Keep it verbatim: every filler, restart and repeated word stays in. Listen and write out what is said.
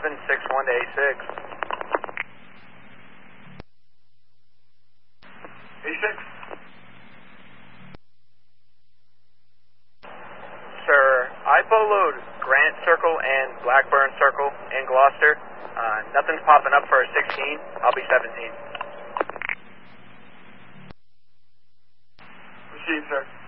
seven six one to A six. A six. Sir, I poloed Grant Circle and Blackburn Circle in Gloucester. Uh, nothing's popping up for a sixteen. I'll be seventeen. Received, sir.